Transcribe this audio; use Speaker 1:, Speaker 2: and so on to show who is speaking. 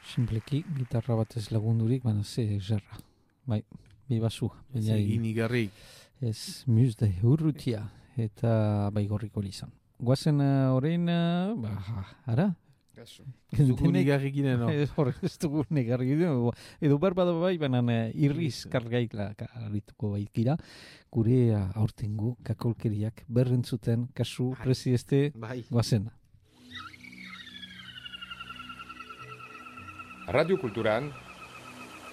Speaker 1: Simpleki, gitarra batez lagundurik, baina ze zerra. Bai, bibazu.
Speaker 2: Inigarrik.
Speaker 1: Ez, muz da urrutia, eta bai gorriko izan. Guazen horrein, ara?
Speaker 2: Zugu nigarrik ginen, no?
Speaker 1: Ez dugu negarrik ginen, edo barbada bai, baina irriz kargaila karrituko baikira, gure aurtengo kakolkeriak berrentzuten kasu prezieste guazen.
Speaker 3: Radio Kulturan